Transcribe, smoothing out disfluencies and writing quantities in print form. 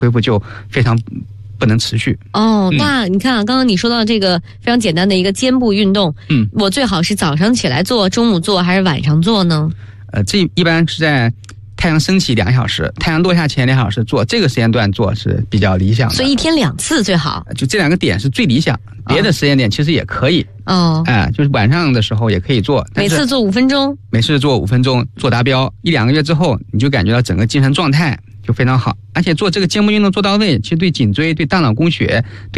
恢复就非常不能持续。 那你看啊，刚刚你说到这个非常简单的一个肩部运动，我最好是早上起来做、中午做还是晚上做呢？ 这一般是在太阳升起2小时，太阳落下前2小时做，这个时间段做是比较理想的。 所以一天2次最好。 就这2个点是最理想，别的时间点其实也可以。就是晚上的时候也可以做， 每次做5分钟， 每次做5分钟，做达标，1-2个月之后，你就感觉到整个精神状态就非常好，而且做这个肩部运动做到位，其实对颈椎、对大脑供血、